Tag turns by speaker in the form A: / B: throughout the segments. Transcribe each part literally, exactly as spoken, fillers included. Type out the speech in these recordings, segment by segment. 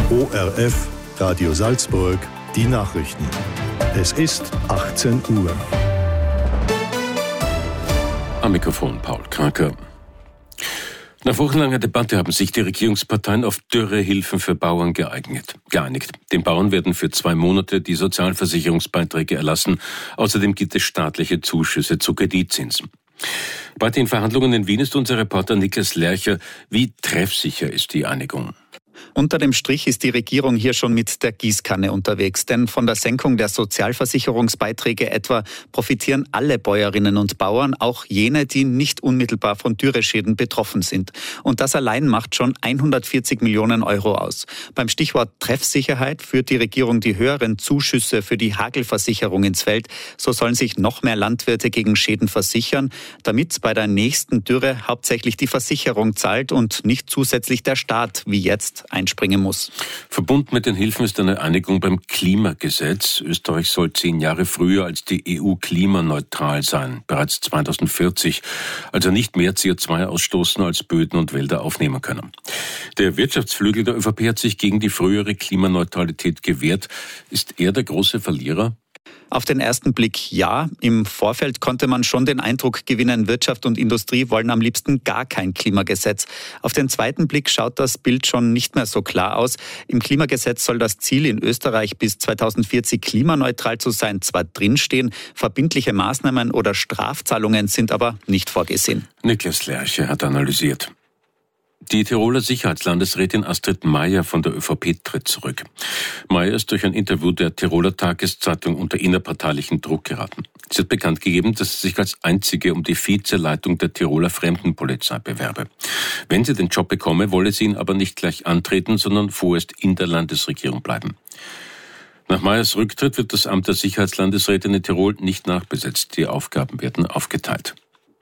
A: O R F, Radio Salzburg, die Nachrichten. Es ist achtzehn Uhr.
B: Am Mikrofon Paul Kraker. Nach wochenlanger Debatte haben sich die Regierungsparteien auf Dürrehilfen für Bauern geeignet, geeinigt. Den Bauern werden für zwei Monate die Sozialversicherungsbeiträge erlassen. Außerdem gibt es staatliche Zuschüsse zu Kreditzinsen. Bei den Verhandlungen in Wien ist unser Reporter Niklas Lercher. Wie treffsicher ist die Einigung?
C: Unter dem Strich ist die Regierung hier schon mit der Gießkanne unterwegs, denn von der Senkung der Sozialversicherungsbeiträge etwa profitieren alle Bäuerinnen und Bauern, auch jene, die nicht unmittelbar von Dürreschäden betroffen sind. Und das allein macht schon hundertvierzig Millionen Euro aus. Beim Stichwort Treffsicherheit führt die Regierung die höheren Zuschüsse für die Hagelversicherung ins Feld. So sollen sich noch mehr Landwirte gegen Schäden versichern, damit bei der nächsten Dürre hauptsächlich die Versicherung zahlt und nicht zusätzlich der Staat, wie jetzt, einspringen muss.
B: Verbunden mit den Hilfen ist eine Einigung beim Klimagesetz. Österreich soll zehn Jahre früher als die E U klimaneutral sein, bereits zweitausendvierzig, also nicht mehr C O zwei ausstoßen, als Böden und Wälder aufnehmen können. Der Wirtschaftsflügel der ÖVP hat sich gegen die frühere Klimaneutralität gewehrt. Ist er der große Verlierer?
C: Auf den ersten Blick ja. Im Vorfeld konnte man schon den Eindruck gewinnen, Wirtschaft und Industrie wollen am liebsten gar kein Klimagesetz. Auf den zweiten Blick schaut das Bild schon nicht mehr so klar aus. Im Klimagesetz soll das Ziel, in Österreich bis zweitausendvierzig klimaneutral zu sein, zwar drinstehen, verbindliche Maßnahmen oder Strafzahlungen sind aber nicht vorgesehen.
B: Niklas Lerche hat analysiert. Die Tiroler Sicherheitslandesrätin Astrid Maier von der ÖVP tritt zurück. Maier ist durch ein Interview der Tiroler Tageszeitung unter innerparteilichen Druck geraten. Sie hat bekannt gegeben, dass sie sich als einzige um die Vizeleitung der Tiroler Fremdenpolizei bewerbe. Wenn sie den Job bekomme, wolle sie ihn aber nicht gleich antreten, sondern vorerst in der Landesregierung bleiben. Nach Maiers Rücktritt wird das Amt der Sicherheitslandesrätin in Tirol nicht nachbesetzt. Die Aufgaben werden aufgeteilt.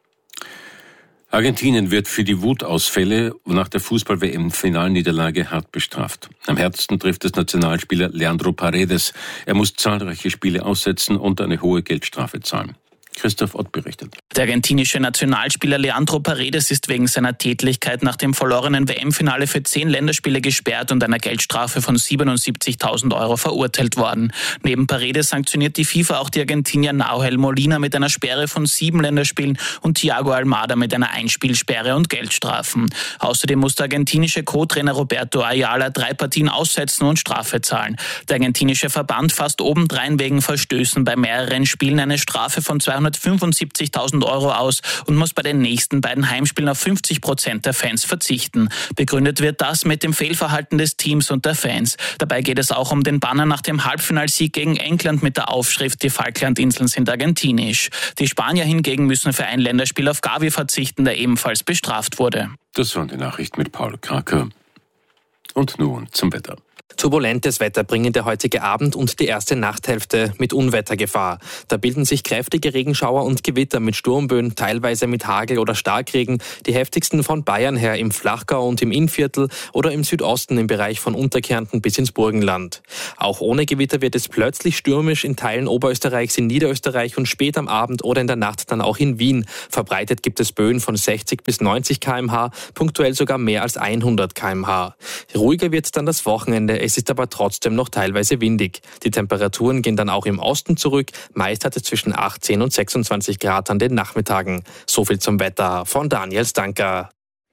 B: Argentinien wird für die Wutausfälle nach der Fußball-W M-Finalniederlage hart bestraft. Am härtesten trifft es Nationalspieler Leandro Paredes. Er muss zahlreiche Spiele aussetzen und eine hohe Geldstrafe zahlen. Christoph Ott berichtet.
D: Der argentinische Nationalspieler Leandro Paredes ist wegen seiner Tätlichkeit nach dem verlorenen W M-Finale für zehn Länderspiele gesperrt und einer Geldstrafe von siebenundsiebzigtausend Euro verurteilt worden. Neben Paredes sanktioniert die FIFA auch die Argentinier Nahuel Molina mit einer Sperre von sieben Länderspielen und Thiago Almada mit einer Einspielsperre und Geldstrafen. Außerdem muss der argentinische Co-Trainer Roberto Ayala drei Partien aussetzen und Strafe zahlen. Der argentinische Verband fasst obendrein wegen Verstößen bei mehreren Spielen eine Strafe von zweihundertfünfundsiebzigtausend Euro aus und muss bei den nächsten beiden Heimspielen auf fünfzig Prozent der Fans verzichten. Begründet wird das mit dem Fehlverhalten des Teams und der Fans. Dabei geht es auch um den Banner nach dem Halbfinalsieg gegen England mit der Aufschrift "Die Falklandinseln sind argentinisch". Die Spanier hingegen müssen für ein Länderspiel auf Gavi verzichten, der ebenfalls bestraft wurde.
B: Das waren die Nachrichten mit Paul Kraker. Und nun zum Wetter.
E: Turbulentes Wetter bringen der heutige Abend und die erste Nachthälfte mit Unwettergefahr. Da bilden sich kräftige Regenschauer und Gewitter mit Sturmböen, teilweise mit Hagel oder Starkregen, die heftigsten von Bayern her im Flachgau und im Innviertel oder im Südosten im Bereich von Unterkärnten bis ins Burgenland. Auch ohne Gewitter wird es plötzlich stürmisch in Teilen Oberösterreichs, in Niederösterreich und spät am Abend oder in der Nacht dann auch in Wien. Verbreitet gibt es Böen von sechzig bis neunzig Kilometer pro Stunde, punktuell sogar mehr als hundert Kilometer pro Stunde. Ruhiger wird dann das Wochenende. Es ist aber trotzdem noch teilweise windig. Die Temperaturen gehen dann auch im Osten zurück. Meist hat es zwischen achtzehn und sechsundzwanzig Grad an den Nachmittagen. So viel zum Wetter von Daniel Stanker.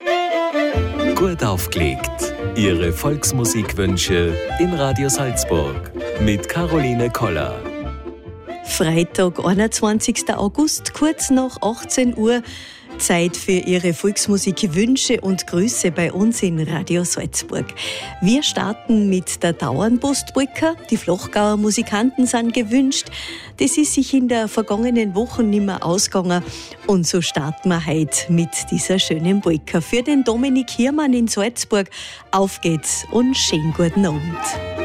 F: Gut aufgelegt. Ihre Volksmusikwünsche in Radio Salzburg mit Caroline Koller.
G: Freitag, einundzwanzigster August, kurz nach achtzehn Uhr. Zeit für Ihre Volksmusikwünsche und Grüße bei uns in Radio Salzburg. Wir starten mit der Dauernpostbrücke. Die Flachgauer Musikanten sind gewünscht. Das ist sich in der vergangenen Woche nicht mehr ausgegangen. Und so starten wir heute mit dieser schönen Brücke. Für den Dominik Hiermann in Salzburg. Auf geht's und schönen guten Abend.